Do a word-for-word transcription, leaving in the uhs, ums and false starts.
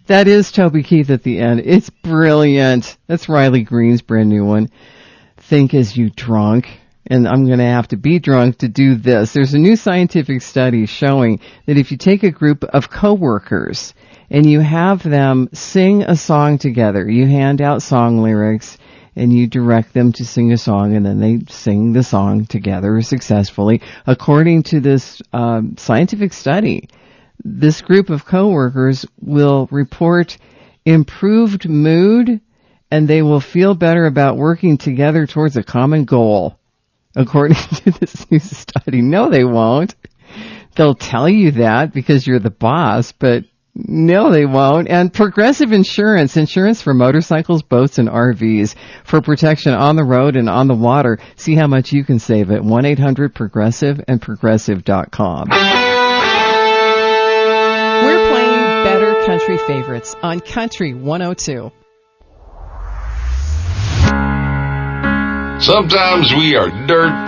That is Toby Keith at the end. It's brilliant. That's Riley Green's brand new one. Think as you drunk. And I'm going to have to be drunk to do this. There's a new scientific study showing that if you take a group of coworkers and you have them sing a song together, you hand out song lyrics and you direct them to sing a song, and then they sing the song together successfully. According to this um, scientific study, this group of coworkers will report improved mood, and they will feel better about working together towards a common goal. According to this new study. No, they won't. They'll tell you that because you're the boss, but no, they won't. And Progressive Insurance, insurance for motorcycles, boats, and R Vs for protection on the road and on the water. See how much you can save at one eight hundred progressive and progressive dot com. We're playing Better Country Favorites on Country one oh two. Sometimes we are dirt